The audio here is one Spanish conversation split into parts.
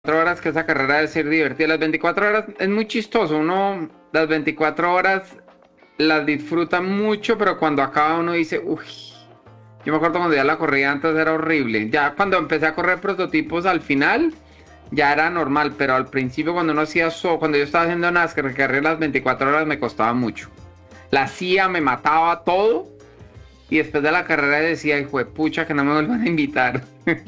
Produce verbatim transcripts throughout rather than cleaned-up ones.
horas, que esa carrera debe ser divertida. Las veinticuatro horas es muy chistoso. Uno, las veinticuatro horas las disfruta mucho, pero cuando acaba uno dice, uy, yo me acuerdo cuando ya la corría antes era horrible. Ya cuando empecé a correr prototipos al final, ya era normal, pero al principio cuando uno hacía so, cuando yo estaba haciendo NASCAR, que correr las veinticuatro horas me costaba mucho. La hacía, me mataba todo. Y después de la carrera decía, hijo de pucha, que no me vuelvan a invitar.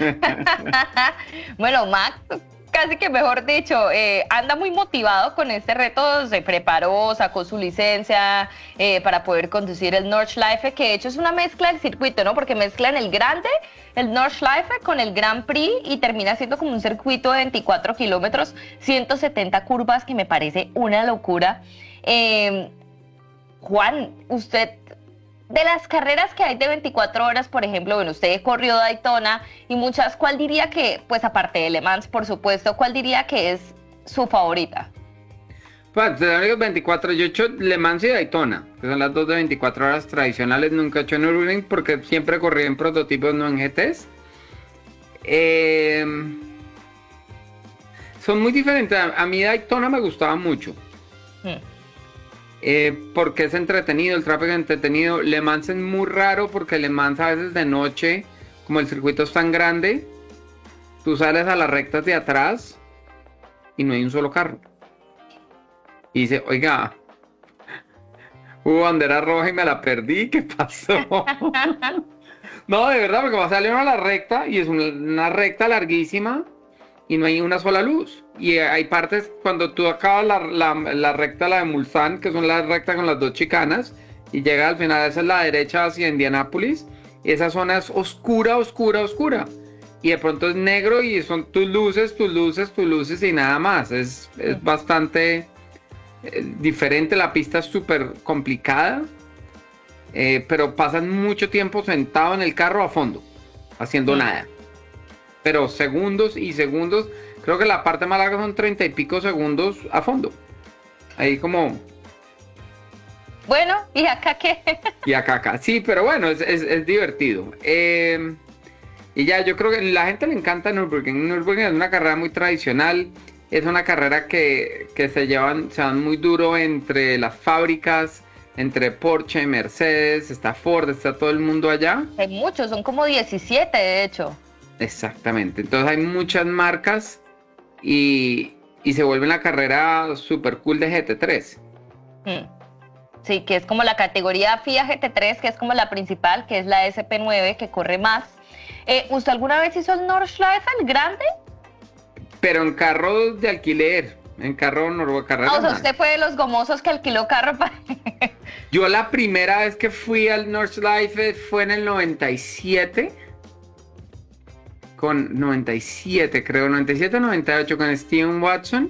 Bueno, Max, casi que mejor dicho, eh, anda muy motivado con este reto, se preparó, sacó su licencia eh, para poder conducir el Nordschleife, que de hecho es una mezcla del circuito, ¿no? Porque mezclan el grande, el Nordschleife, con el Grand Prix y termina siendo como un circuito de veinticuatro kilómetros, ciento setenta curvas, que me parece una locura. Eh, Juan, usted... De las carreras que hay de veinticuatro horas, por ejemplo, bueno, usted corrió Daytona y muchas, ¿cuál diría que, pues aparte de Le Mans, por supuesto, cuál diría que es su favorita? Pues, de los únicos veinticuatro, yo he hecho Le Mans y Daytona, que son las dos de veinticuatro horas tradicionales. Nunca he hecho Nürburgring porque siempre corrí en prototipos, no en G Ts. Eh, son muy diferentes. A, a mí Daytona me gustaba mucho. Hmm. Eh, porque es entretenido, el tráfico es entretenido. Le Mans es muy raro porque Le Mans a veces de noche, como el circuito es tan grande, tú sales a las rectas de atrás y no hay un solo carro. Y dice, oiga, hubo bandera roja y me la perdí, ¿qué pasó? No, de verdad, porque va a salir a la recta y es una, una recta larguísima y no hay una sola luz. Y hay partes, cuando tú acabas la, la, la recta, la de Mulsanne, que son las rectas con las dos chicanas, y llega al final, esa es la derecha hacia Indianápolis, y esa zona es oscura, oscura, oscura. Y de pronto es negro y son tus luces, tus luces, tus luces y nada más. Es, es bastante eh, diferente, la pista es súper complicada, eh, pero pasan mucho tiempo sentado en el carro a fondo, haciendo sí. nada. Pero segundos y segundos, creo que la parte más larga son treinta y pico segundos a fondo. Ahí como... Bueno, ¿y acá qué? Y acá, acá. Sí, pero bueno, es, es, es divertido. Eh, y ya, yo creo que a la gente le encanta Nürburgring. Nürburgring es una carrera muy tradicional. Es una carrera que, que se llevan, se van muy duro entre las fábricas, entre Porsche, Mercedes, está Ford, está todo el mundo allá. Hay muchos, son como diecisiete de hecho. Exactamente, entonces hay muchas marcas y, y se vuelve una carrera super cool de G T tres. Hmm. Sí, que es como la categoría F I A G T tres, que es como la principal, que es la S P nueve, que corre más. Eh, ¿Usted alguna vez hizo el Nordschleife, el grande? Pero en carros de alquiler, en carro Norbo carrera. Ah, o sea, usted fue de los gomosos que alquiló carro para... Yo la primera vez que fui al Nordschleife fue en el noventa y siete. Con noventa y siete, creo, noventa y siete, noventa y ocho, con Steven Watson.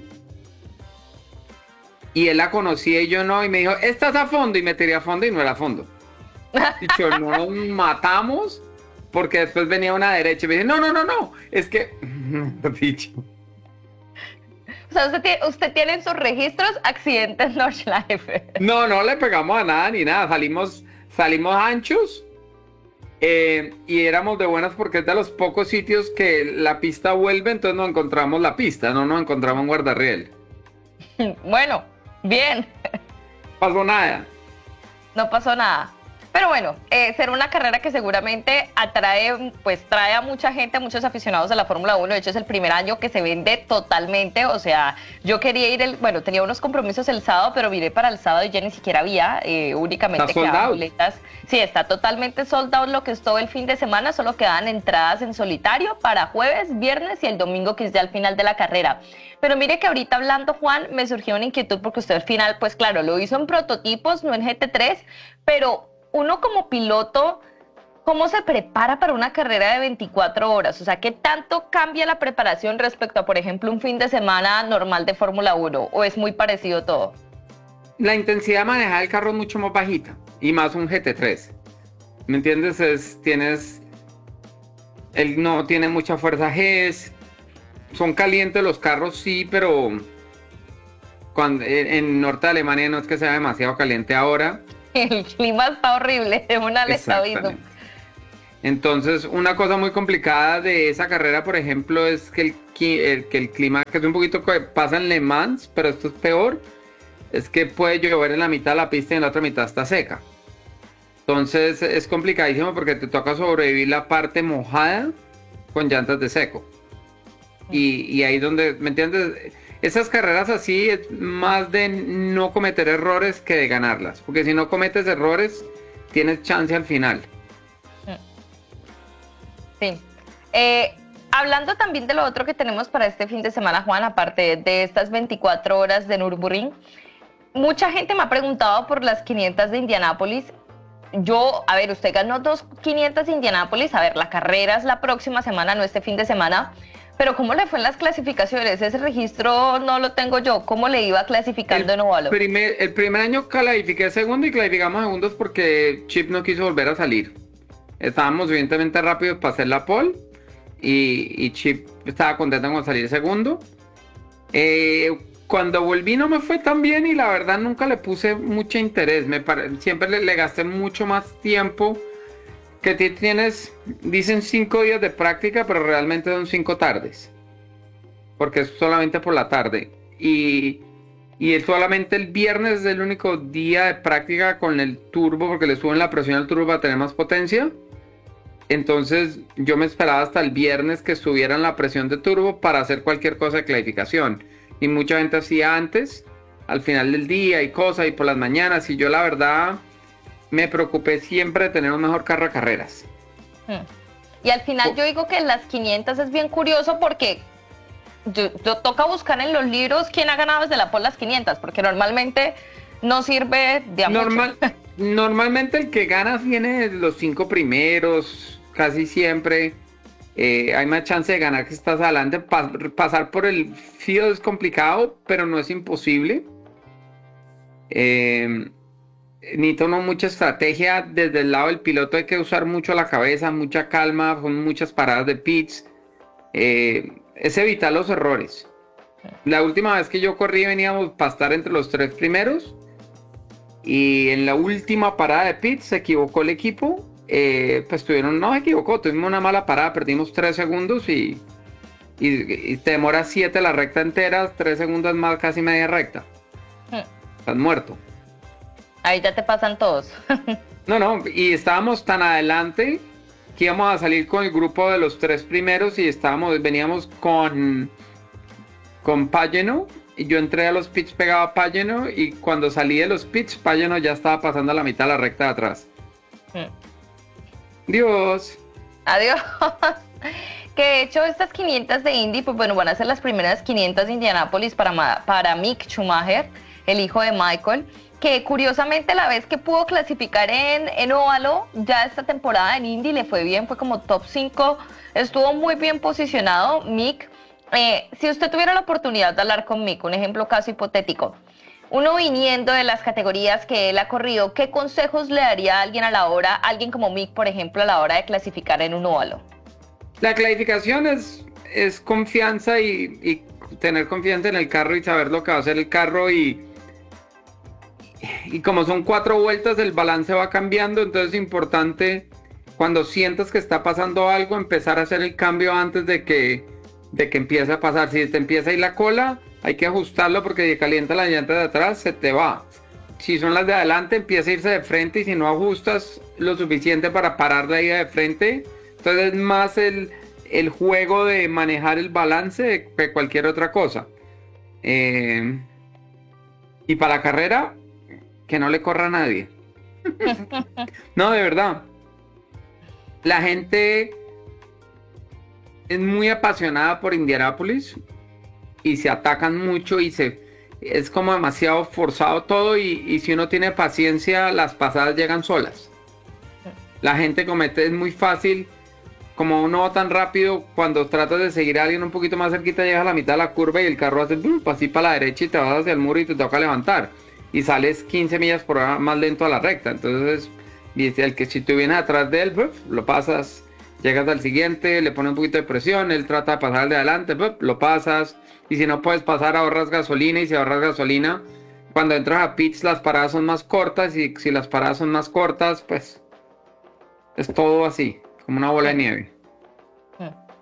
Y él la conocía y yo no, y me dijo, estás a fondo, y me tiré a fondo y no era a fondo. Dicho, no nos matamos, porque después venía una derecha y me dice, no, no, no, no, es que, dicho. O sea, usted tiene, usted tiene en sus registros accidentes Nordschleife. No, no le pegamos a nada ni nada, salimos, salimos anchos. Eh, y éramos de buenas porque es de los pocos sitios que la pista vuelve, entonces no encontramos la pista, no nos encontramos un guardarriel. Bueno, bien. Pasó nada. No pasó nada. Pero bueno, eh, será una carrera que seguramente atrae, pues trae a mucha gente, a muchos aficionados a la Fórmula uno. De hecho, es el primer año que se vende totalmente. O sea, yo quería ir, el, bueno, tenía unos compromisos el sábado, pero miré para el sábado y ya ni siquiera había, eh, únicamente quedaban boletas. Sí, está totalmente sold out lo que es todo el fin de semana, solo quedan entradas en solitario para jueves, viernes y el domingo, que es ya el final de la carrera. Pero mire que ahorita hablando, Juan, me surgió una inquietud porque usted al final, pues claro, lo hizo en prototipos, no en G T tres, pero... Uno como piloto, ¿cómo se prepara para una carrera de veinticuatro horas? O sea, ¿qué tanto cambia la preparación respecto a, por ejemplo, un fin de semana normal de Fórmula uno? ¿O es muy parecido todo? La intensidad de manejar el carro es mucho más bajita, y más un G T tres. ¿Me entiendes? Es, tienes... Él no tiene mucha fuerza G, son calientes los carros, sí, pero... Cuando, en, en norte de Alemania no es que sea demasiado caliente ahora. El clima está horrible, de una le está viendo. Entonces, una cosa muy complicada de esa carrera, por ejemplo, es que el el, que el clima, que es un poquito que pasa en Le Mans, pero esto es peor, es que puede llover en la mitad de la pista y en la otra mitad está seca. Entonces es complicadísimo porque te toca sobrevivir la parte mojada con llantas de seco. Y, y ahí donde, ¿me entiendes? Esas carreras así es más de no cometer errores que de ganarlas. Porque si no cometes errores, tienes chance al final. Sí. Eh, hablando también de lo otro que tenemos para este fin de semana, Juan, aparte de estas veinticuatro horas de Nürburgring, mucha gente me ha preguntado por las quinientas de Indianápolis. Yo, a ver, usted ganó dos quinientas de Indianápolis, a ver, la carrera es la próxima semana, no este fin de semana, pero ¿cómo le fue en las clasificaciones? Ese registro no lo tengo yo, ¿cómo le iba clasificando el en óvalo? Primer, el primer año clasifiqué segundo y clasificamos segundos porque Chip no quiso volver a salir. Estábamos suficientemente rápidos para hacer la pole y, y Chip estaba contento con salir segundo. Eh... Cuando volví no me fue tan bien y la verdad nunca le puse mucho interés. Me pare... Siempre le, le gasté mucho más tiempo. Que tienes, dicen cinco días de práctica, pero realmente son cinco tardes. Porque es solamente por la tarde. Y, y es solamente el viernes es el único día de práctica con el turbo, porque le suben la presión al turbo para tener más potencia. Entonces yo me esperaba hasta el viernes que subieran la presión de turbo para hacer cualquier cosa de clasificación. Y mucha gente hacía antes, al final del día y cosas, y por las mañanas. Y yo la verdad me preocupé siempre de tener un mejor carro de carreras. Hmm. Y al final oh. yo digo que las quinientas es bien curioso porque yo, yo toca buscar en los libros quién ha ganado desde la pole las quinientas, porque normalmente no sirve de Normal, Normalmente el que gana viene de los cinco primeros, casi siempre. Eh, hay más chance de ganar que estás adelante. Pa pasar por el field es complicado, pero no es imposible. Eh, necesita uno mucha estrategia. Desde el lado del piloto hay que usar mucho la cabeza, mucha calma, con muchas paradas de pits. Eh, es evitar los errores. La última vez que yo corrí veníamos para estar entre los tres primeros. Y en la última parada de pits se equivocó el equipo. Eh, pues tuvieron, no se equivocó, tuvimos una mala parada, perdimos tres segundos y, y, y te demora siete la recta entera, tres segundos más, casi media recta. Hmm. Estás muerto. Ahí ya te pasan todos. No, no, y estábamos tan adelante que íbamos a salir con el grupo de los tres primeros y estábamos, veníamos con, con Pagano. Y yo entré a los pits pegado a Pagano y cuando salí de los pits, Pagano ya estaba pasando a la mitad de la recta de atrás. Hmm. Dios. Adiós. Que de hecho estas quinientas de Indy, pues bueno, van a ser las primeras quinientas de Indianápolis para, para Mick Schumacher, el hijo de Michael, que curiosamente la vez que pudo clasificar en, en óvalo, ya esta temporada en Indy le fue bien, fue como top cinco, estuvo muy bien posicionado Mick. Eh, si usted tuviera la oportunidad de hablar con Mick, un ejemplo caso hipotético, uno viniendo de las categorías que él ha corrido, ¿qué consejos le daría a alguien a la hora, alguien como Mick, por ejemplo, a la hora de clasificar en un óvalo? La clasificación es, es confianza y, y tener confianza en el carro y saber lo que va a hacer el carro y, y como son cuatro vueltas el balance va cambiando, entonces es importante cuando sientas que está pasando algo empezar a hacer el cambio antes de que, de que empiece a pasar. Si te empieza a ir la cola, hay que ajustarlo porque si calienta la llanta de atrás se te va. Si son las de adelante empieza a irse de frente y si no ajustas lo suficiente para parar de ahí de frente, entonces es más el, el juego de manejar el balance que cualquier otra cosa. Eh, y para la carrera, que no le corra a nadie. No, de verdad. La gente es muy apasionada por Indianápolis y se atacan mucho y se es como demasiado forzado todo y, y si uno tiene paciencia las pasadas llegan solas. La gente comete, es muy fácil, como uno va tan rápido, cuando tratas de seguir a alguien un poquito más cerquita llegas a la mitad de la curva y el carro hace ¡bum! Así para la derecha y te vas hacia el muro y te toca levantar y sales quince millas por hora más lento a la recta. Entonces dice el que si tú vienes atrás de él ¡bum! Lo pasas, llegas al siguiente, le pone un poquito de presión, él trata de pasar al de adelante, ¡bum! Lo pasas. Y si no puedes pasar, ahorras gasolina. Y si ahorras gasolina, cuando entras a pits las paradas son más cortas. Y si las paradas son más cortas, pues es todo así, como una bola de nieve.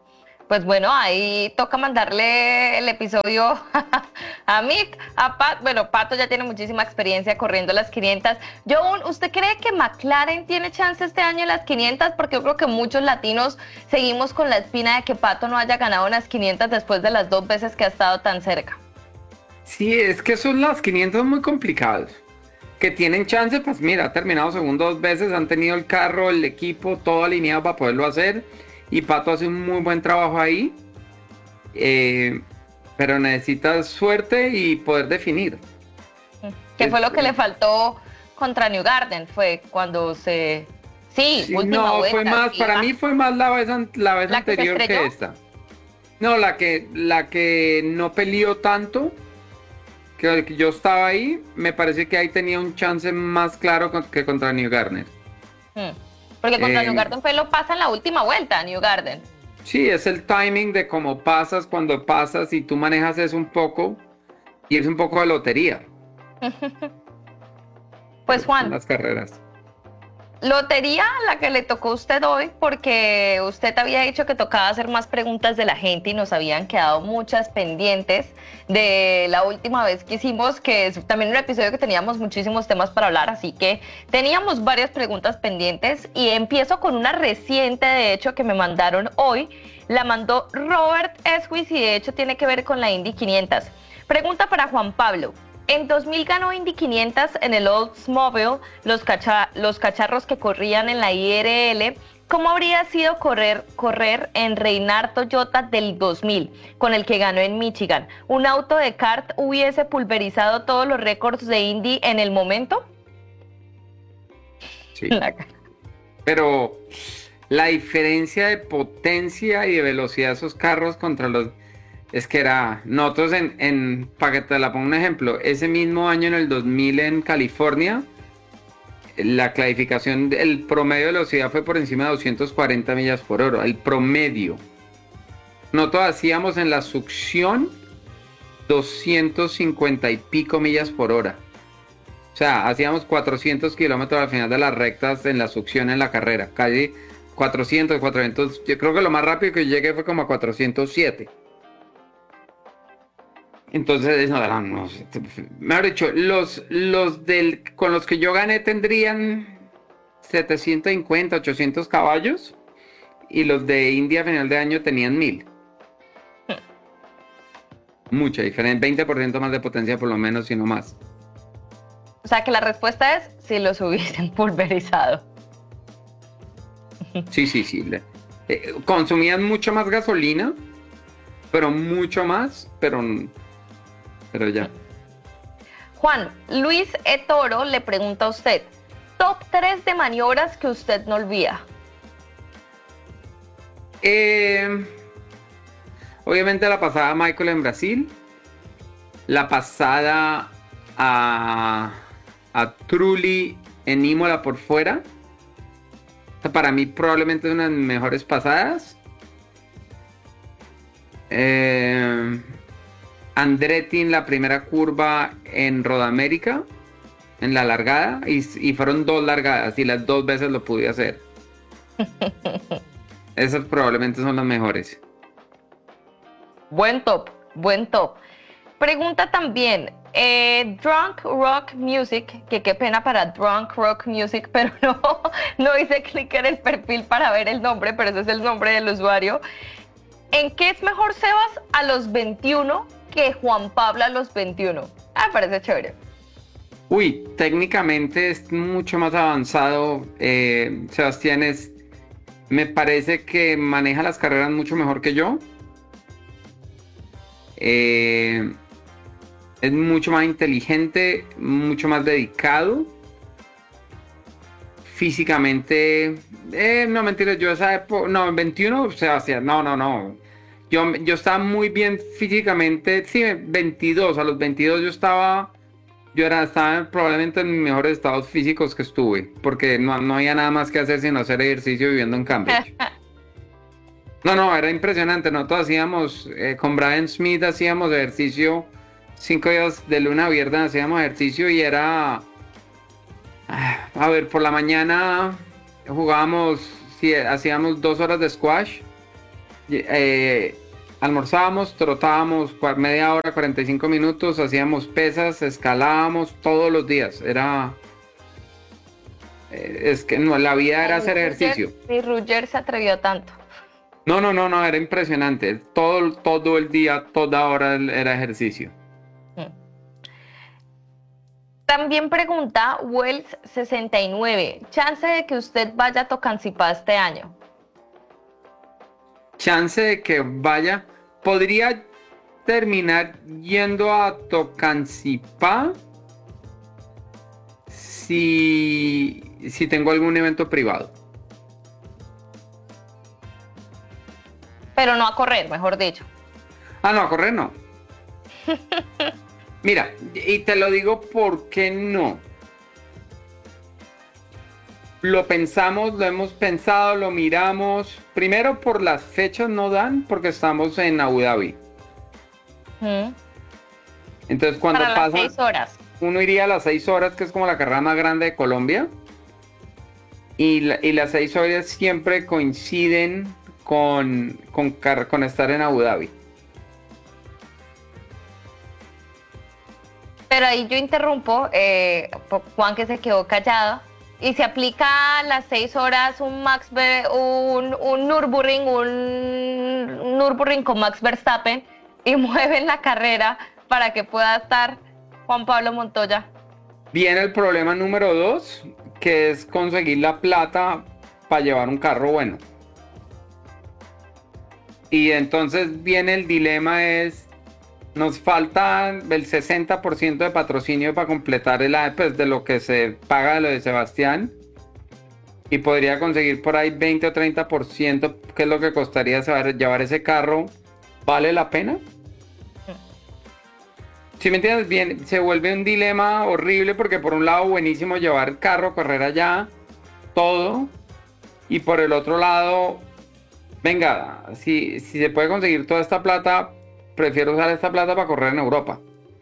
Pues bueno, ahí toca mandarle el episodio a Mick, a Pat. Bueno, Pato ya tiene muchísima experiencia corriendo las quinientas. John, ¿usted cree que McLaren tiene chance este año en las quinientas? Porque yo creo que muchos latinos seguimos con la espina de que Pato no haya ganado en las quinientas después de las dos veces que ha estado tan cerca. Sí, es que son las quinientas muy complicadas. Que tienen chance, pues mira, ha terminado segundo dos veces, han tenido el carro, el equipo, todo alineado para poderlo hacer. Y Pato hace un muy buen trabajo ahí, eh, pero necesitas suerte y poder definir. ¿Qué fue lo que le faltó contra New Garden? Fue cuando se... Sí, sí última no, vuelta, fue más, sí, para ah. mí fue más la vez, la vez ¿La anterior que, que esta. No, la que, la que no peleó tanto, que, que yo estaba ahí, me parece que ahí tenía un chance más claro que contra New Garden. Hmm. Porque contra eh, New Garden fue lo pasa en la última vuelta, New Garden. Sí, es el timing de cómo pasas, cuando pasas y tú manejas eso un poco y es un poco de lotería. Pues Juan, las carreras. Lotería la que le tocó a usted hoy, porque usted había dicho que tocaba hacer más preguntas de la gente y nos habían quedado muchas pendientes de la última vez que hicimos, que es también un episodio que teníamos muchísimos temas para hablar, así que teníamos varias preguntas pendientes y empiezo con una reciente, de hecho, que me mandaron hoy. La mandó Robert Esquis y de hecho tiene que ver con la Indy quinientas. Pregunta para Juan Pablo. En dos mil ganó Indy quinientas en el Oldsmobile, los, cacha los cacharros que corrían en la I R L. ¿Cómo habría sido correr, correr en Reynard Toyota del dos mil, con el que ganó en Michigan? ¿Un auto de kart hubiese pulverizado todos los récords de Indy en el momento? Sí. Pero la diferencia de potencia y de velocidad de esos carros contra los... Es que era, nosotros en, en, para que te la ponga un ejemplo, ese mismo año en el dos mil en California, la clasificación, el promedio de velocidad fue por encima de doscientas cuarenta millas por hora, el promedio. Nosotros hacíamos en la succión doscientos cincuenta y pico millas por hora. O sea, hacíamos cuatrocientos kilómetros al final de las rectas en la succión en la carrera, casi cuatrocientos, cuatrocientos, yo creo que lo más rápido que llegué fue como a cuatrocientos siete. Entonces, no, no, no, mejor dicho, los, los del, con los que yo gané tendrían setecientos cincuenta, ochocientos caballos y los de India a final de año tenían mil. Mucha diferencia, veinte por ciento más de potencia por lo menos, si no más. O sea que la respuesta es si los hubiesen pulverizado. Sí, sí, sí. Eh, consumían mucho más gasolina, pero mucho más, pero... Pero ya. Juan, Luis E. Toro le pregunta a usted, top tres de maniobras que usted no olvida. Eh, obviamente la pasada a Michael en Brasil, la pasada a, a Trulli en Imola por fuera. Para mí probablemente es una de las mejores pasadas. Eh... Andretti en la primera curva en Rodamérica, en la largada, y, y fueron dos largadas y las dos veces lo pude hacer. Esas probablemente son las mejores. Buen top, buen top. Pregunta también, eh, Drunk Rock Music, que qué pena para Drunk Rock Music, pero no, no hice clic en el perfil para ver el nombre, pero ese es el nombre del usuario. ¿En qué es mejor Sebas a los veintiuno que Juan Pablo a los veintiuno? Ah, me parece chévere. Uy, técnicamente es mucho más avanzado. Eh, Sebastián es, me parece que maneja las carreras mucho mejor que yo. Eh, es mucho más inteligente, mucho más dedicado. Físicamente, eh, no mentiras, yo esa época, no, veintiuno, Sebastián, no, no, no. Yo, yo estaba muy bien físicamente, sí, veintidós, a los veintidós yo estaba, yo era, estaba probablemente en mis mejores estados físicos que estuve, porque no, no había nada más que hacer sino hacer ejercicio viviendo en Cambridge. No, no, era impresionante, nosotros hacíamos, eh, con Brian Smith hacíamos ejercicio, cinco días de luna a viernes hacíamos ejercicio y era, a ver, por la mañana jugábamos, sí, hacíamos dos horas de squash. eh, almorzábamos, trotábamos media hora, cuarenta y cinco minutos, hacíamos pesas, escalábamos todos los días. Era... Eh, es que no, la vida era hacer ejercicio. Ni Roger se atrevió tanto. No, no, no, no, era impresionante. Todo, todo el día, toda hora era ejercicio. También pregunta Wells sesenta y nueve, ¿chance de que usted vaya a Tocancipá este año? Chance de que vaya, podría terminar yendo a Tocancipá si, si tengo algún evento privado. Pero no a correr, mejor dicho. Ah, no, a correr no. Mira, y te lo digo porque no. Lo pensamos, lo hemos pensado, lo miramos. Primero por las fechas no dan porque estamos en Abu Dhabi. Mm. Entonces cuando Para pasa, las seis horas. uno iría a las seis horas, que es como la carrera más grande de Colombia. Y, la, y las seis horas siempre coinciden con, con, con estar en Abu Dhabi. Pero ahí yo interrumpo, eh, Juan que se quedó callado, y se aplica a las seis horas un Max Ver, un, un Nürburgring, un Nürburgring con Max Verstappen, y mueven la carrera para que pueda estar Juan Pablo Montoya. Viene el problema número dos, que es conseguir la plata para llevar un carro bueno. Y entonces viene el dilema es, nos falta el sesenta por ciento de patrocinio para completar el, pues, de lo que se paga de lo de Sebastián. Y podría conseguir por ahí veinte o treinta por ciento, que es lo que costaría saber, llevar ese carro. ¿Vale la pena? Si me entiendes bien, se vuelve un dilema horrible porque por un lado buenísimo llevar el carro, correr allá, todo. Y por el otro lado, venga, si, si se puede conseguir toda esta plata, prefiero usar esta plata para correr en Europa.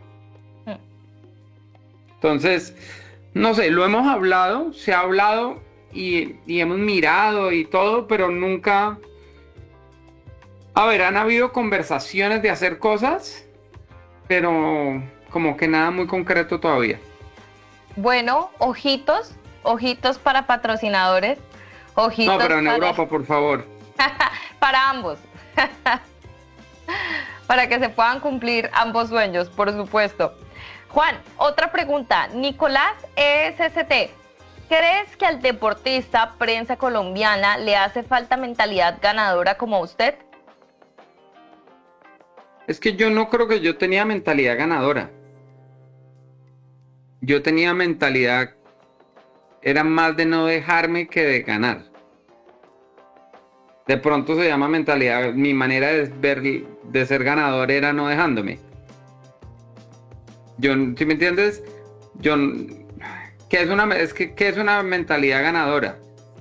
Entonces, no sé, lo hemos hablado, se ha hablado y, y hemos mirado y todo, pero nunca... A ver, han habido conversaciones de hacer cosas, pero como que nada muy concreto todavía. Bueno, ojitos, ojitos para patrocinadores, ojitos No, pero en para... Europa, por favor. Para ambos. Para que se puedan cumplir ambos sueños, por supuesto. Juan, otra pregunta. Nicolás E S S T, ¿crees que al deportista prensa colombiana le hace falta mentalidad ganadora como a usted? Es que yo no creo que yo tenía mentalidad ganadora. Yo tenía mentalidad, era más de no dejarme que de ganar. De pronto se llama mentalidad, mi manera de ver, de ser ganador era no dejándome. Yo, ¿sí me entiendes? Yo, ¿qué es una, es que, ¿qué es una mentalidad ganadora?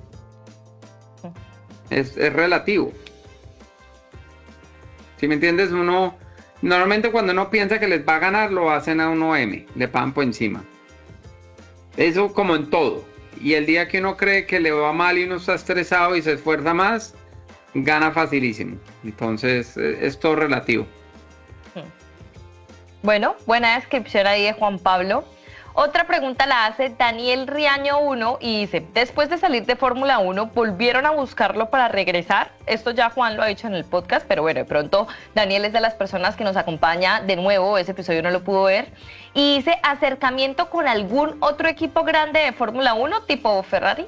Es, es relativo. ¿Sí me entiendes? Uno, normalmente cuando uno piensa que les va a ganar, lo hacen a uno M, le pagan por encima. Eso como en todo. Y el día que uno cree que le va mal y uno está estresado y se esfuerza más, gana facilísimo. Entonces, es todo relativo. Bueno, buena descripción ahí de Juan Pablo. Otra pregunta la hace Daniel Riaño uno y dice, después de salir de Fórmula uno, ¿volvieron a buscarlo para regresar? Esto ya Juan lo ha dicho en el podcast, pero bueno, de pronto Daniel es de las personas que nos acompaña de nuevo, ese episodio no lo pudo ver. Y dice, ¿acercamiento con algún otro equipo grande de Fórmula uno, tipo Ferrari?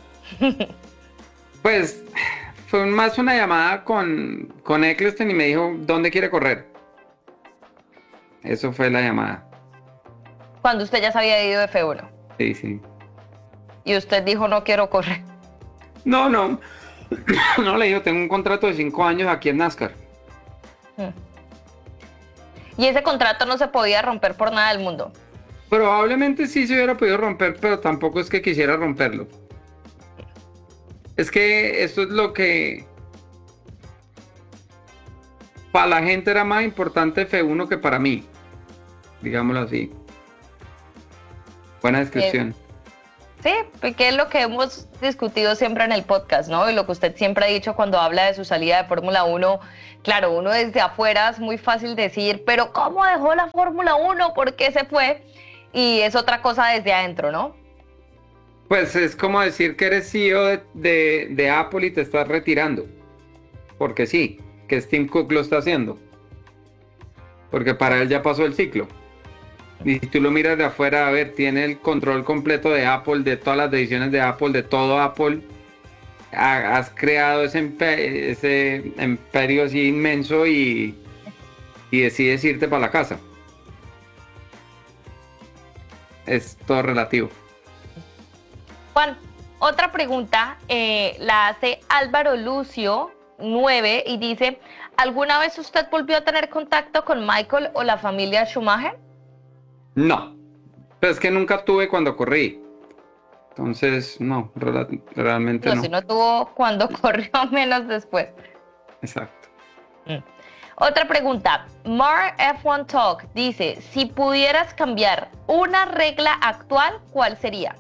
Pues fue más una llamada con, con Eccleston y me dijo, ¿dónde quiere correr? Eso fue la llamada. Cuando usted ya se había ido de F uno. Sí, sí. Y usted dijo, no quiero correr. No, no. No, le digo, tengo un contrato de cinco años aquí en NASCAR. Y ese contrato no se podía romper por nada del mundo. Probablemente sí se hubiera podido romper, pero tampoco es que quisiera romperlo. Es que esto es lo que... Para la gente era más importante F uno que para mí. Digámoslo así. Buena descripción. Sí, porque es lo que hemos discutido siempre en el podcast, ¿no? Y lo que usted siempre ha dicho cuando habla de su salida de Fórmula uno. Claro, uno desde afuera es muy fácil decir, pero ¿cómo dejó la Fórmula uno? ¿Por qué se fue? Y es otra cosa desde adentro, ¿no? Pues es como decir que eres C E O de, de, de Apple y te estás retirando. Porque sí, que Tim Cook lo está haciendo. Porque para él ya pasó el ciclo. Y si tú lo miras de afuera, a ver, tiene el control completo de Apple, de todas las decisiones de Apple, de todo Apple. Ha, has creado ese, imperio, ese imperio así inmenso y, y decides irte para la casa. Es todo relativo. Juan, otra pregunta eh, la hace Álvaro Lucio nueve y dice, ¿alguna vez usted volvió a tener contacto con Michael o la familia Schumacher? No, pero es que nunca tuve cuando corrí. Entonces, no, real, realmente no. No, si no tuvo cuando corrió, menos después. Exacto. Mm. Otra pregunta. Mar F uno Talk dice, si pudieras cambiar una regla actual, ¿cuál sería?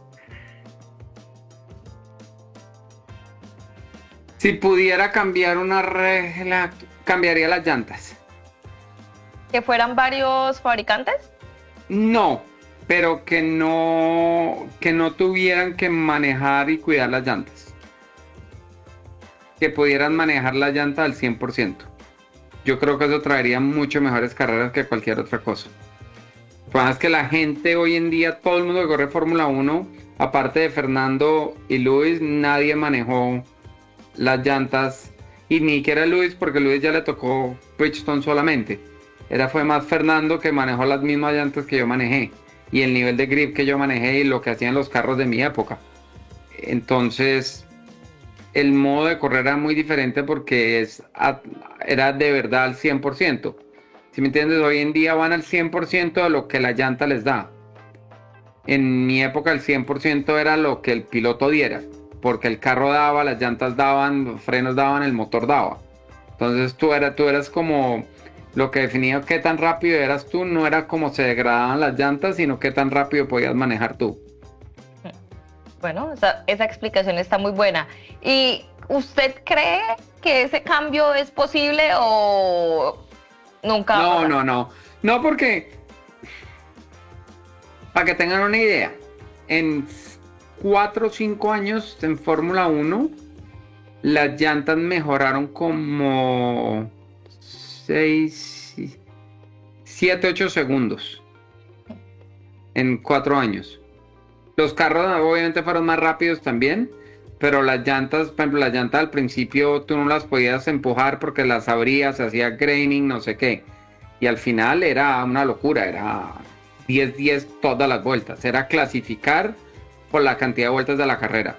Si pudiera cambiar una regla, cambiaría las llantas. ¿Que fueran varios fabricantes? No, pero que no, que no tuvieran que manejar y cuidar las llantas. Que pudieran manejar la llanta al cien por ciento. Yo creo que eso traería mucho mejores carreras que cualquier otra cosa. Además que la gente hoy en día, todo el mundo que corre Fórmula uno, aparte de Fernando y Luis, nadie manejó las llantas. Y ni siquiera Luis, porque Luis ya le tocó Bridgestone solamente. Era fue más Fernando que manejó las mismas llantas que yo manejé. Y el nivel de grip que yo manejé y lo que hacían los carros de mi época. Entonces, el modo de correr era muy diferente porque es, era de verdad al cien por ciento. ¿Sí me entiendes? Hoy en día van al cien por ciento de lo que la llanta les da. En mi época el cien por ciento era lo que el piloto diera. Porque el carro daba, las llantas daban, los frenos daban, el motor daba. Entonces tú, era, tú eras como... Lo que definía qué tan rápido eras tú no era cómo se degradaban las llantas, sino qué tan rápido podías manejar tú. Bueno, esa, esa explicación está muy buena. ¿Y usted cree que ese cambio es posible o nunca? No, no, no. No, porque, para que tengan una idea, en cuatro o cinco años en Fórmula uno, las llantas mejoraron como seis, siete, ocho segundos en cuatro años. Los carros obviamente fueron más rápidos también, pero las llantas, por ejemplo, las llantas al principio tú no las podías empujar porque las abrías, se hacía graining, no sé qué. Y al final era una locura, era diez diez todas las vueltas. Era clasificar por la cantidad de vueltas de la carrera.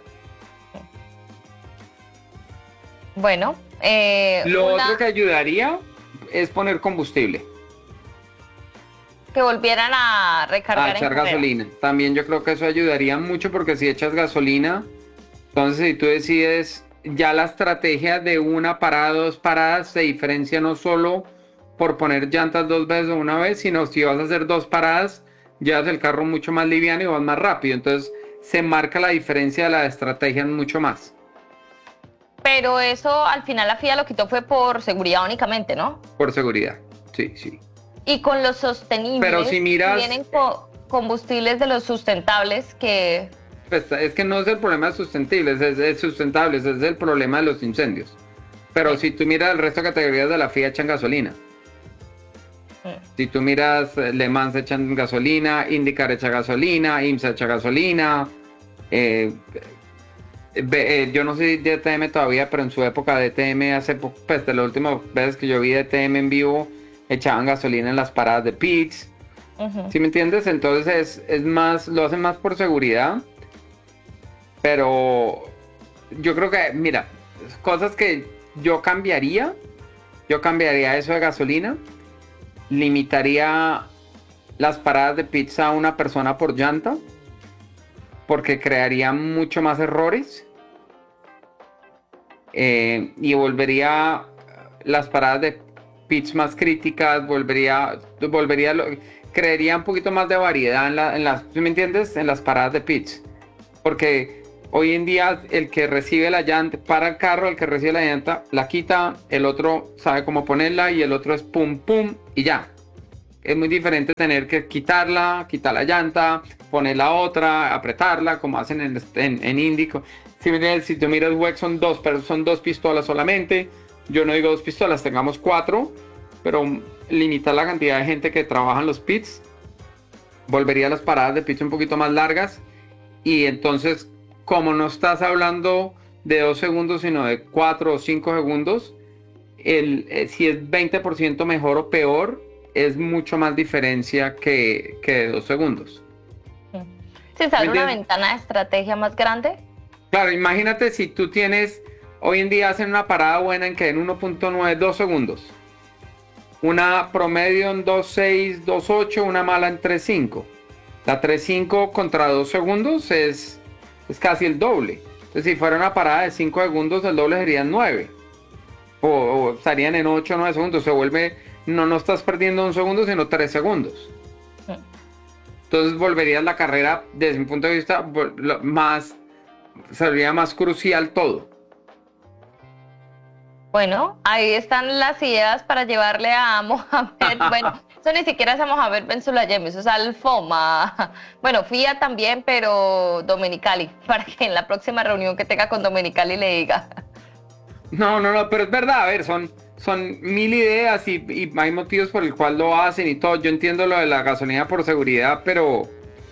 Bueno, eh, lo una... otro que ayudaría es poner combustible. Que volvieran a recargar. A echar gasolina. También yo creo que eso ayudaría mucho porque si echas gasolina, entonces si tú decides, ya la estrategia de una parada, dos paradas se diferencia no solo por poner llantas dos veces o una vez, sino si vas a hacer dos paradas, llevas el carro mucho más liviano y vas más rápido. Entonces se marca la diferencia de la estrategia mucho más. Pero eso al final la F I A lo quitó fue por seguridad únicamente, ¿no? Por seguridad, sí, sí. Y con los sostenibles, pero si miras, vienen co combustibles de los sustentables que... Pues es que no es el problema de sustentables, es, es sustentables, es el problema de los incendios. Pero sí. Si tú miras el resto de categorías de la F I A echan gasolina. Sí. Si tú miras Le Mans echan gasolina, IndyCar echa gasolina, IMSA echa gasolina. Eh, eh, yo no sé de D T M todavía, pero en su época D T M, hace poco, pues de las últimas veces que yo vi D T M en vivo, echaban gasolina en las paradas de pits. Uh-huh. ¿Sí me entiendes? Entonces es, es más, lo hacen más por seguridad. Pero yo creo que, mira, cosas que yo cambiaría, yo cambiaría eso de gasolina, limitaría las paradas de pits a una persona por llanta, porque crearía mucho más errores, eh, y volvería las paradas de pits más críticas, volvería, volvería, crearía un poquito más de variedad en, la, en las, ¿sí me entiendes? En las paradas de pits. Porque hoy en día el que recibe la llanta, para el carro, el que recibe la llanta, la quita, el otro sabe cómo ponerla y el otro es pum, pum y ya. Es muy diferente tener que quitarla, quitar la llanta, poner la otra, apretarla, como hacen en, en, en Indy. Si, si tú miras W E C son dos, pero son dos pistolas solamente. Yo no digo dos pistolas, tengamos cuatro, pero limitar la cantidad de gente que trabaja en los pits volvería las paradas de pits un poquito más largas. Y entonces, como no estás hablando de dos segundos, sino de cuatro o cinco segundos, el, eh, si es veinte por ciento mejor o peor, es mucho más diferencia que, que de dos segundos. ¿Si sale una ventana de estrategia más grande? Claro, imagínate si tú tienes, hoy en día hacen una parada buena en que en uno punto nueve, dos segundos. Una promedio en dos punto seis, dos punto ocho, una mala en tres punto cinco. La tres punto cinco contra dos segundos es, es casi el doble. Entonces, si fuera una parada de cinco segundos, el doble sería nueve. O, o estarían en ocho o nueve segundos. Se vuelve, no, no estás perdiendo un segundo, sino tres segundos. Entonces, volverías la carrera, desde mi punto de vista, más, sería más crucial todo. Bueno, ahí están las ideas para llevarle a Mohamed. Bueno, eso ni siquiera es a Mohamed Ben Sulayem, eso es al FOMA. Bueno, F I A también, pero Domenicali, para que en la próxima reunión que tenga con Domenicali le diga. No, no, no, pero es verdad, a ver, son, son mil ideas y, y hay motivos por el cual lo hacen y todo. Yo entiendo lo de la gasolina por seguridad, pero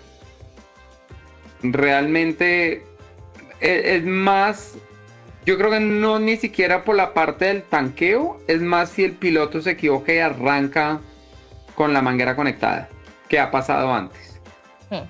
realmente es, es más... Yo creo que no ni siquiera por la parte del tanqueo, es más si el piloto se equivoca y arranca con la manguera conectada, que ha pasado antes. Hmm.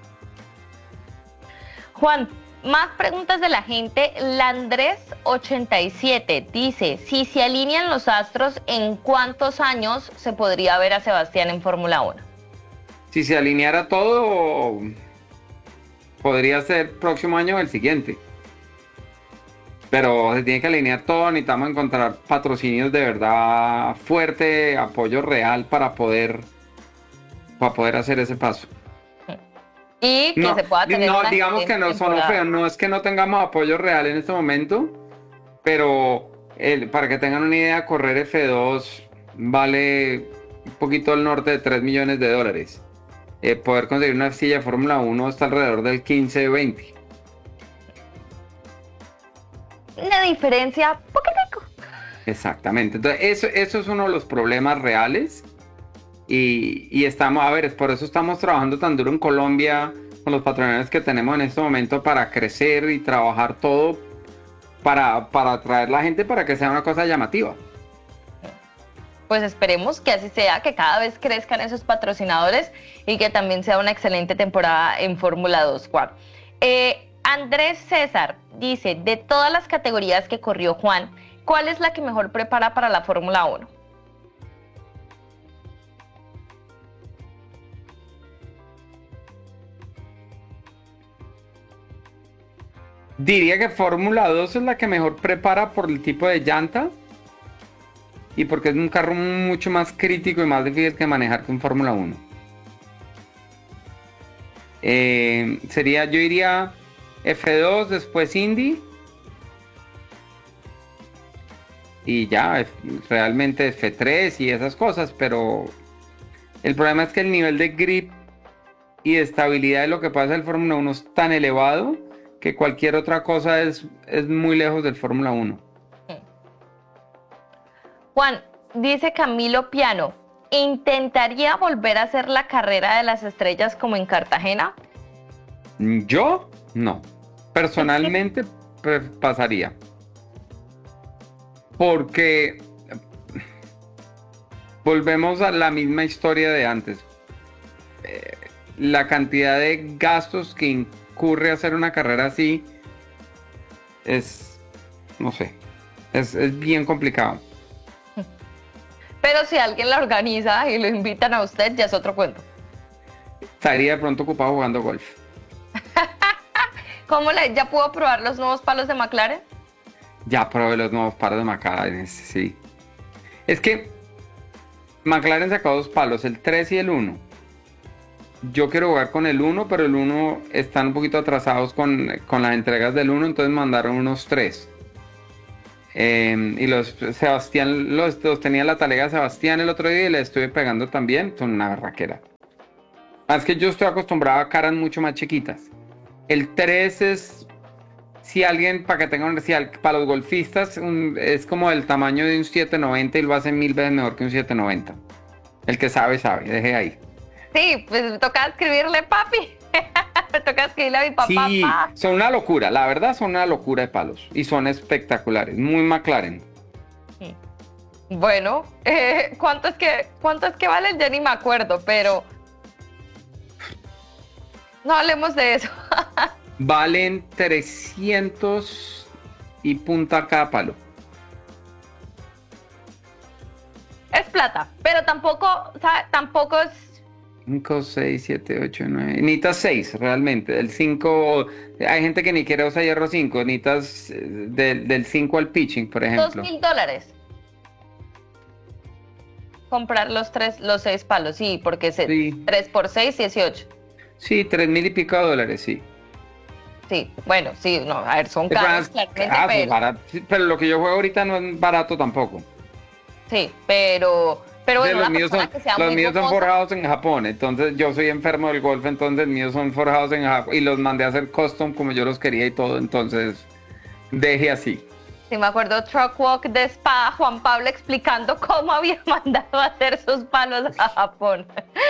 Juan, más preguntas de la gente. Landrés ochenta y siete dice, si se alinean los astros, ¿en cuántos años se podría ver a Sebastián en Fórmula uno? Si se alineara todo, podría ser próximo año o el siguiente. Pero se tiene que alinear todo, necesitamos encontrar patrocinios de verdad fuerte, apoyo real para poder, para poder hacer ese paso. Y que no, se pueda tener no, una digamos que no son feos, no es que no tengamos apoyo real en este momento, pero el, para que tengan una idea, correr F dos vale un poquito al norte de tres millones de dólares. Eh, poder conseguir una silla de Fórmula uno está alrededor del quince, veinte. Una diferencia poquitico. Exactamente, entonces eso, eso es uno de los problemas reales y, y estamos, a ver, es por eso estamos trabajando tan duro en Colombia con los patrocinadores que tenemos en este momento para crecer y trabajar todo para, para atraer la gente para que sea una cosa llamativa. Pues esperemos que así sea, que cada vez crezcan esos patrocinadores y que también sea una excelente temporada en Fórmula dos, Juan. Eh, Andrés César dice, de todas las categorías que corrió Juan, ¿cuál es la que mejor prepara para la Fórmula uno? Diría que Fórmula dos es la que mejor prepara por el tipo de llanta y porque es un carro mucho más crítico y más difícil que manejar que un Fórmula uno. Eh, sería, yo iría F dos, después Indy y ya, realmente F tres y esas cosas, pero el problema es que el nivel de grip y de estabilidad de lo que pasa en el Fórmula uno es tan elevado que cualquier otra cosa es, es muy lejos del Fórmula uno. Juan, dice Camilo Piano, ¿intentaría volver a hacer la carrera de las estrellas como en Cartagena? Yo, no. Personalmente pasaría. Porque volvemos a la misma historia de antes. Eh, la cantidad de gastos que incurre hacer una carrera así es, no sé, es, es bien complicado. Pero si alguien la organiza y lo invitan a usted, ya es otro cuento. Estaría de pronto ocupado jugando golf. ¿Cómo le, ya pudo probar los nuevos palos de McLaren? Ya probé los nuevos palos de McLaren, sí. Es que McLaren sacó dos palos, el tres y el uno. yo quiero jugar con el uno, pero el uno están un poquito atrasados con, con las entregas del uno, entonces mandaron unos tres. Eh, y los Sebastián, los, los tenía la talega Sebastián el otro día y le estuve pegando también, son una barraquera. Es que yo estoy acostumbrado a caras mucho más chiquitas. El tres es, si alguien, para que tengan, si al- para los golfistas, un- es como el tamaño de un siete noventa y lo hace mil veces mejor que un siete noventa. El que sabe, sabe, deje ahí. Sí, pues me toca escribirle papi. Me toca escribirle a mi papá. Sí, Pa. son una locura, la verdad son una locura de palos. Y son espectaculares, muy McLaren. Bueno, eh, ¿cuánto es que cuánto es que valen? Ya ni me acuerdo, pero no hablemos de eso. Valen trescientos y punta cada palo. Es plata, pero tampoco, o sea, tampoco es. cinco, seis, siete, ocho, nueve. Necesitas seis realmente. El cinco, hay gente que ni quiere usar hierro cinco. Necesitas eh, del, del cinco al pitching, por Dos ejemplo. mil dólares. Comprar los tres, los seis palos, sí, porque es Sí. tres por seis, dieciocho. Sí, tres mil y pico de dólares, sí. Sí, bueno, sí, no, a ver, son Es caros, más, claramente, ah, pues pero, barato. Sí, pero lo que yo juego ahorita no es barato tampoco. sí, pero, pero Sí, bueno, los una míos persona son, que sea los muy míos son gomosa, forjados en Japón, entonces yo soy enfermo del golf, entonces míos son forjados en Japón y los mandé a hacer custom como yo los quería y todo, entonces deje así. sí me acuerdo Truck Walk de Spa, Juan Pablo explicando cómo había mandado a hacer sus palos a Japón.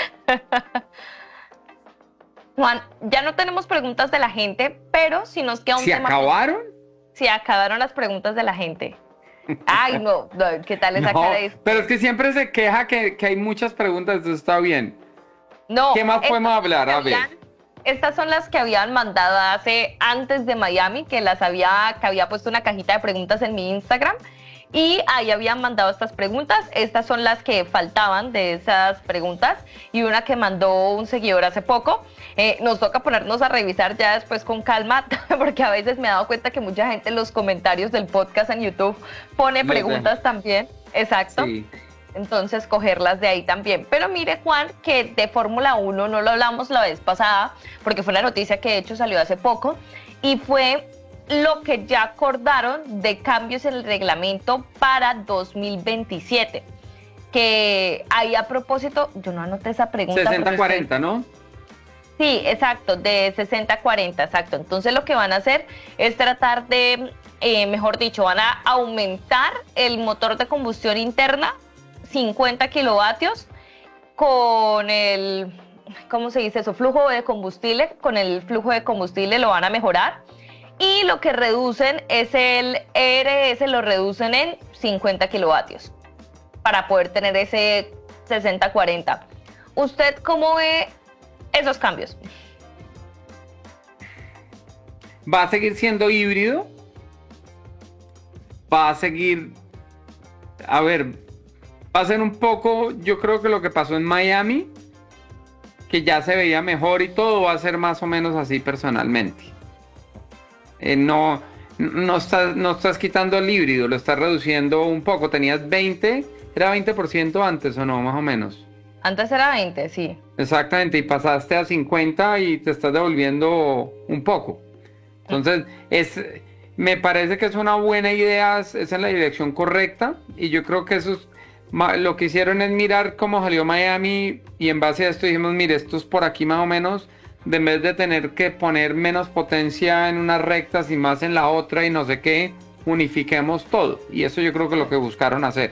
Juan, ya no tenemos preguntas de la gente, pero si nos queda un ¿Se tema. acabaron? Sí, acabaron las preguntas de la gente. Ay, no, no, ¿qué tal esa No, cara de... pero es que siempre se queja que, que hay muchas preguntas, eso está bien. No, ¿Qué más estas podemos son las hablar? que A ver. habían- Estas son las que habían mandado hace antes de Miami, que las había, que había puesto una cajita de preguntas en mi Instagram y ahí habían mandado estas preguntas. Estas son las que faltaban de esas preguntas y una que mandó un seguidor hace poco. Eh, nos toca ponernos a revisar ya después con calma, porque a veces me he dado cuenta que mucha gente en los comentarios del podcast en YouTube pone Los preguntas también. Exacto. Sí. Entonces, cogerlas de ahí también. Pero mire, Juan, que de Fórmula uno no lo hablamos la vez pasada, porque fue una noticia que de hecho salió hace poco, y fue lo que ya acordaron de cambios en el reglamento para dos mil veintisiete. Que ahí a propósito, yo no anoté esa pregunta. sesenta porque cuarenta, ¿no? Sí, exacto, de sesenta a cuarenta, exacto. Entonces lo que van a hacer es tratar de, eh, mejor dicho, van a aumentar el motor de combustión interna cincuenta kilovatios con el, ¿cómo se dice eso? Flujo de combustible, con el flujo de combustible lo van a mejorar. Y lo que reducen es el E R S, lo reducen en cincuenta kilovatios para poder tener ese sesenta cuarenta. ¿Usted cómo ve esos cambios? Va a seguir siendo híbrido. Va a seguir, a ver, va a ser un poco, yo creo que lo que pasó en Miami, que ya se veía mejor y todo, va a ser más o menos así personalmente. Eh, no, no, estás, no estás quitando el híbrido, lo estás reduciendo un poco. Tenías veinte, era veinte por ciento antes o no, más o menos. Antes era veinte, sí. Exactamente, y pasaste a cincuenta y te estás devolviendo un poco. Entonces, es, me parece que es una buena idea, es, es en la dirección correcta, y yo creo que eso es, ma- lo que hicieron es mirar cómo salió Miami, y en base a esto dijimos, mire, esto es por aquí más o menos, de en vez de tener que poner menos potencia en unas rectas y más en la otra y no sé qué, unifiquemos todo, y eso yo creo que es lo que buscaron hacer.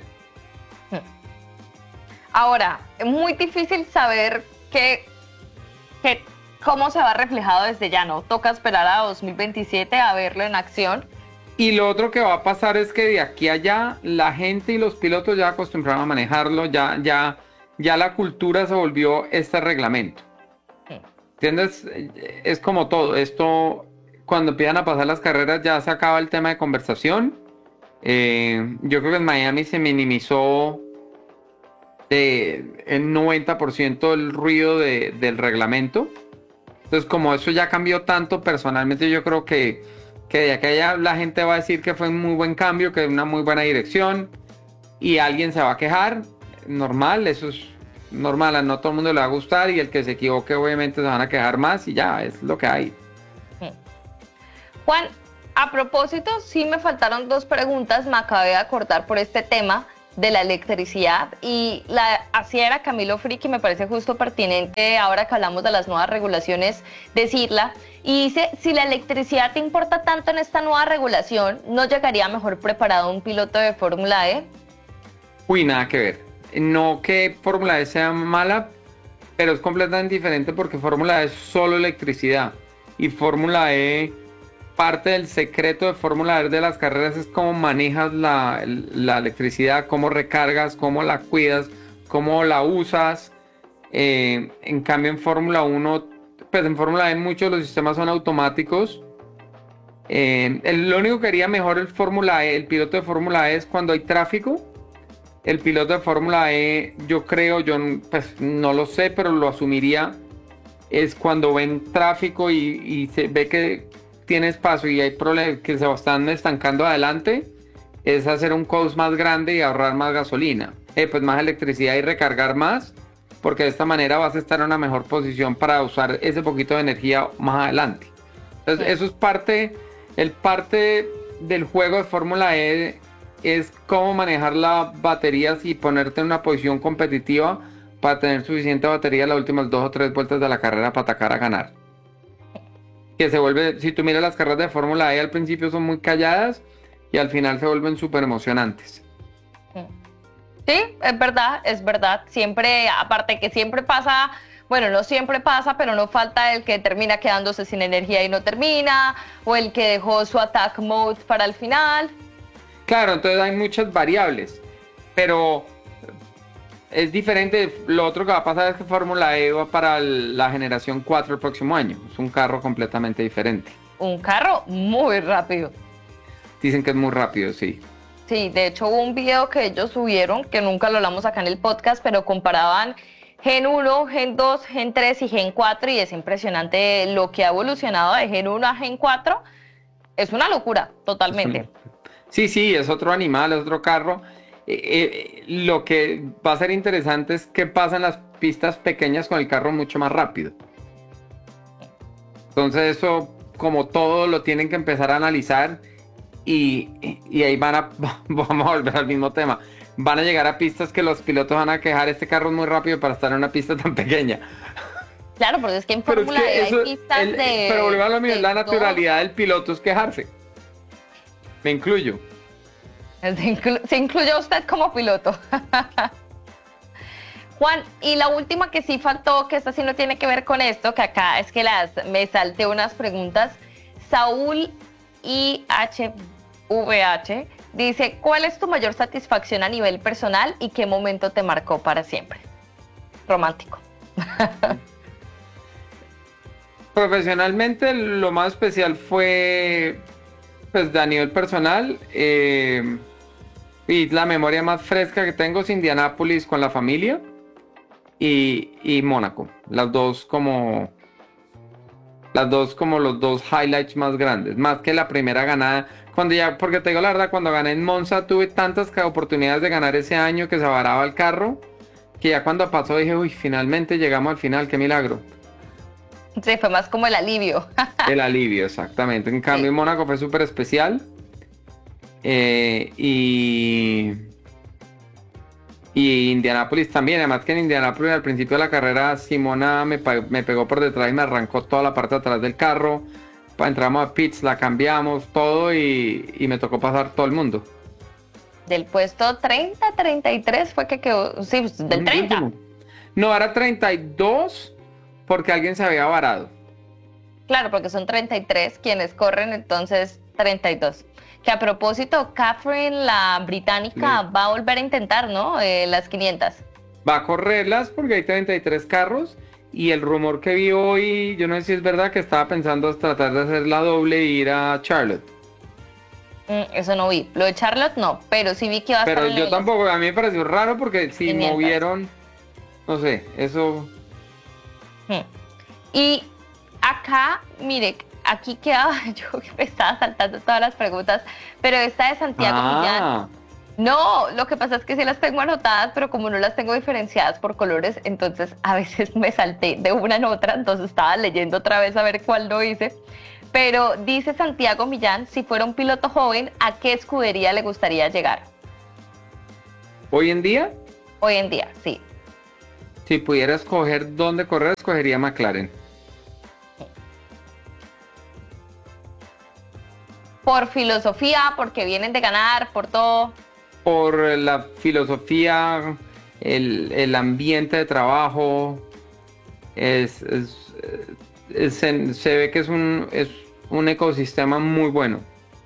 Ahora, es muy difícil saber qué, qué, cómo se va reflejado desde ya, ¿no? Toca esperar a dos mil veintisiete a verlo en acción. Y lo otro que va a pasar es que de aquí a allá la gente y los pilotos ya acostumbraron a manejarlo, ya, ya, ya la cultura se volvió este reglamento. Sí. ¿Entiendes? Es como todo, esto cuando empiezan a pasar las carreras ya se acaba el tema de conversación. Eh, yo creo que en Miami se minimizó eh, el noventa por ciento del ruido de, del reglamento. Entonces, como eso ya cambió tanto, personalmente yo creo que, que de aquí a allá la gente va a decir que fue un muy buen cambio, que es una muy buena dirección, y alguien se va a quejar, normal, eso es normal, a no todo el mundo le va a gustar y el que se equivoque obviamente se van a quejar más y ya, es lo que hay. Juan, a propósito, sí me faltaron dos preguntas, me acabé de acordar por este tema de la electricidad y la hacía era Camilo Friki, me parece justo pertinente ahora que hablamos de las nuevas regulaciones decirla, y dice, si la electricidad te importa tanto en esta nueva regulación, ¿no llegaría mejor preparado un piloto de Fórmula E? Uy, nada que ver, no que Fórmula E sea mala, pero es completamente diferente porque Fórmula E es solo electricidad y Fórmula E... Parte del secreto de Fórmula E de las carreras es cómo manejas la, la electricidad, cómo recargas, cómo la cuidas, cómo la usas. Eh, en cambio en Fórmula uno, pues en Fórmula E muchos de los sistemas son automáticos. Eh, el, lo único que haría mejor el Fórmula E, el piloto de Fórmula E es cuando hay tráfico. El piloto de Fórmula E, yo creo, yo pues no lo sé, pero lo asumiría, es cuando ven tráfico y, y se ve que tiene espacio y hay problemas que se están estancando adelante, es hacer un coast más grande y ahorrar más gasolina, eh, pues más electricidad y recargar más, porque de esta manera vas a estar en una mejor posición para usar ese poquito de energía más adelante. Entonces, sí. Eso es parte, el parte del juego de Fórmula E es cómo manejar las baterías y ponerte en una posición competitiva para tener suficiente batería las últimas dos o tres vueltas de la carrera para atacar a ganar. Que se vuelve, si tú miras las carreras de Fórmula E al principio son muy calladas y al final se vuelven súper emocionantes. Sí, es verdad, es verdad. Siempre, aparte que siempre pasa, bueno, no siempre pasa, pero no falta el que termina quedándose sin energía y no termina, o el que dejó su attack mode para el final. Claro, entonces hay muchas variables, pero es diferente. Lo otro que va a pasar es que Fórmula E va para la generación cuatro el próximo año. Es un carro completamente diferente. Un carro muy rápido. Dicen que es muy rápido, sí. Sí, de hecho hubo un video que ellos subieron, que nunca lo hablamos acá en el podcast, pero comparaban Gen uno, Gen dos, Gen tres y Gen cuatro y es impresionante lo que ha evolucionado de Gen uno a Gen cuatro. Es una locura, totalmente. Sí, sí, es otro animal, es otro carro. Eh, eh, lo que va a ser interesante es qué pasa en las pistas pequeñas con el carro mucho más rápido. Entonces eso, como todo, lo tienen que empezar a analizar y, y ahí van a, vamos a volver al mismo tema, van a llegar a pistas que los pilotos van a quejar, este carro es muy rápido para estar en una pista tan pequeña. Claro, porque es que en Fórmula E hay pistas el, de... Pero volvemos a lo mismo, la naturalidad del piloto es quejarse. Me incluyo. Se, inclu se incluye a usted como piloto. Juan, y la última que sí faltó, que esta sí no tiene que ver con esto, que acá es que las me salté unas preguntas. Saúl I H V H dice, ¿cuál es tu mayor satisfacción a nivel personal y qué momento te marcó para siempre? Romántico. Profesionalmente lo más especial fue, pues a nivel personal, eh, y la memoria más fresca que tengo es Indianápolis con la familia y, y Mónaco, las dos como las dos como los dos highlights más grandes, más que la primera ganada, cuando ya, porque te digo la verdad, cuando gané en Monza tuve tantas oportunidades de ganar ese año que se varaba el carro, que ya cuando pasó dije, uy, finalmente llegamos al final, qué milagro. Sí, fue más como el alivio. El alivio, exactamente. En cambio, sí. Mónaco fue súper especial. Eh, y, y Indianápolis también. Además que en Indianápolis al principio de la carrera Simona me, me pegó por detrás y me arrancó toda la parte de atrás del carro. Entramos a pits, la cambiamos, todo y, y me tocó pasar todo el mundo. Del puesto treinta, treinta y tres fue que quedó... Sí, del treinta. No, era treinta y dos... porque alguien se había varado. Claro, porque son treinta y tres quienes corren, entonces treinta y dos. Que a propósito, Catherine, la británica, sí, va a volver a intentar, ¿no? Eh, las quinientas. Va a correrlas porque hay treinta y tres carros y el rumor que vi hoy, yo no sé si es verdad, que estaba pensando tratar de hacer la doble e ir a Charlotte. Mm, eso no vi. Lo de Charlotte no, pero sí vi que iba a pero estar en yo el... tampoco, a mí me pareció raro porque si quinientas. Movieron, no sé, eso... Y acá, mire, aquí quedaba, yo me estaba saltando todas las preguntas, pero esta de Santiago ah. Millán No, lo que pasa es que sí las tengo anotadas, pero como no las tengo diferenciadas por colores, entonces a veces me salté de una en otra, entonces estaba leyendo otra vez a ver cuál no hice. Pero dice Santiago Millán, si fuera un piloto joven, ¿a qué escudería le gustaría llegar? ¿Hoy en día? Hoy en día, sí. Si pudiera escoger dónde correr, escogería McLaren. Por filosofía, porque vienen de ganar, por todo. Por la filosofía, el, el ambiente de trabajo, es, es, es, es, se ve que es un, es un ecosistema muy bueno.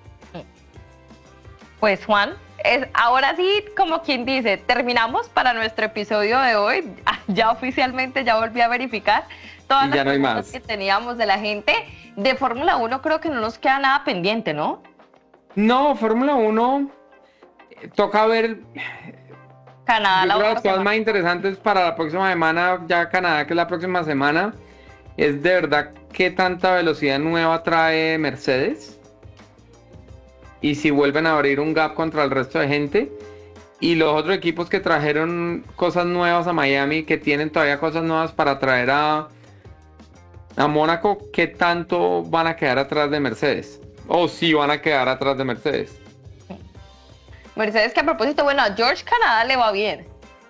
Pues Juan, es, ahora sí, como quien dice, terminamos para nuestro episodio de hoy. Ya oficialmente ya volví a verificar todas las preguntas que teníamos de la gente. De Fórmula uno creo que no nos queda nada pendiente, ¿no? No, Fórmula uno toca ver. Canadá, yo la creo otra las cosas semana. más interesantes para la próxima semana, ya Canadá, que es la próxima semana, es de verdad qué tanta velocidad nueva trae Mercedes y si vuelven a abrir un gap contra el resto de gente, y los otros equipos que trajeron cosas nuevas a Miami, que tienen todavía cosas nuevas para traer a, a Mónaco, qué tanto van a quedar atrás de Mercedes, o si van a quedar atrás de Mercedes. Mercedes, que a propósito, bueno, a George Canadá le va bien.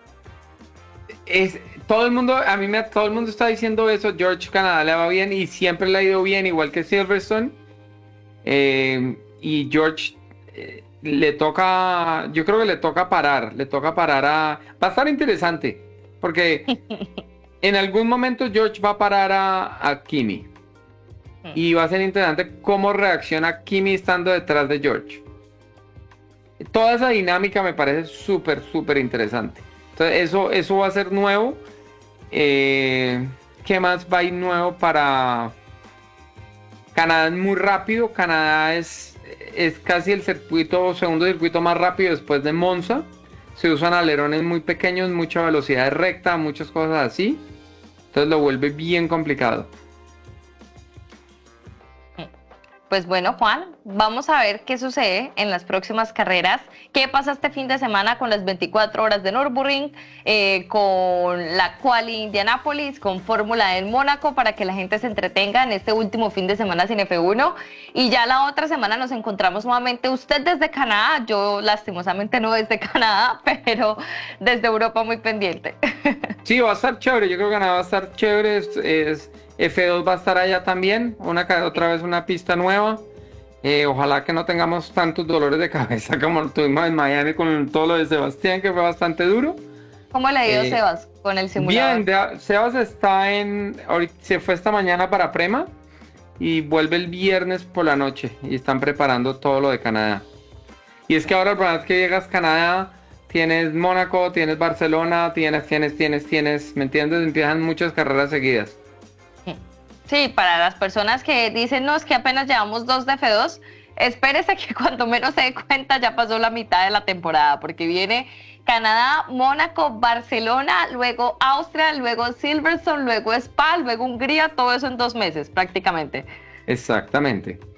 Es, todo el mundo, a mí me, todo el mundo está diciendo eso. George Canadá le va bien y siempre le ha ido bien, igual que Silverstone. Eh, y George eh, le toca, yo creo que le toca parar, le toca parar a... Va a estar interesante, porque en algún momento George va a parar a, a Kimi. Y va a ser interesante cómo reacciona Kimi estando detrás de George. Toda esa dinámica me parece súper, súper interesante. Entonces eso, eso va a ser nuevo. Eh, ¿Qué más va a ir nuevo para Canadá? Es muy rápido. Canadá es, es casi el circuito, segundo circuito más rápido después de Monza. Se usan alerones muy pequeños, mucha velocidad de recta, muchas cosas así. Entonces lo vuelve bien complicado. Pues bueno, Juan, vamos a ver qué sucede en las próximas carreras. ¿Qué pasa este fin de semana con las veinticuatro horas de Nürburgring, eh, con la Quali Indianápolis, con Fórmula E en Mónaco, para que la gente se entretenga en este último fin de semana sin F uno? Y ya la otra semana nos encontramos nuevamente, usted desde Canadá, yo lastimosamente no desde Canadá, pero desde Europa muy pendiente. Sí, va a estar chévere, yo creo que Canadá va a estar chévere. Es, es F dos va a estar allá también, una, otra vez una pista nueva. Eh, ojalá que no tengamos tantos dolores de cabeza como tuvimos en Miami con todo lo de Sebastián, que fue bastante duro. ¿Cómo le ha ido eh, Sebas con el simulador? Bien, de, Sebas está en, ahorita, se fue esta mañana para Prema y vuelve el viernes por la noche y están preparando todo lo de Canadá. Y es que ahora el problema es que llegas a Canadá, tienes Mónaco, tienes Barcelona, tienes, tienes, tienes, tienes, ¿me entiendes? Empiezan muchas carreras seguidas. Sí, para las personas que dicen, no, es que apenas llevamos dos de F dos, espérese que cuando menos se dé cuenta ya pasó la mitad de la temporada, porque viene Canadá, Mónaco, Barcelona, luego Austria, luego Silverstone, luego Spa, luego Hungría, todo eso en dos meses prácticamente. Exactamente.